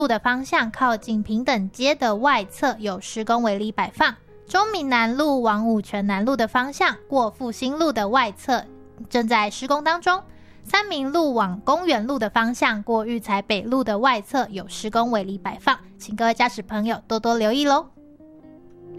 路的方向靠近平等街的外侧有施工围篱摆放。中民南路往五权南路的方向过复兴路的外侧正在施工当中。三民路往公园路的方向过育才北路的外侧有施工围篱摆放，请各位驾驶朋友多多留意咯。